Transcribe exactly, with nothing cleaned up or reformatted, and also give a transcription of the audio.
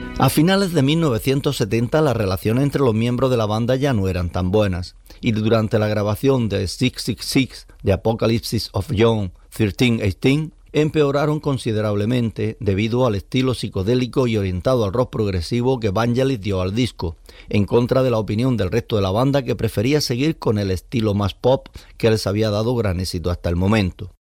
A finales de mil novecientos setenta las relaciones entre los miembros de la banda ya no eran tan buenas, y durante la grabación de seis seis seis, The Apocalypse of John trece dieciocho, empeoraron considerablemente debido al estilo psicodélico y orientado al rock progresivo que Vangelis dio al disco, en contra de la opinión del resto de la banda, que prefería seguir con el estilo más pop que les había dado gran éxito hasta el momento.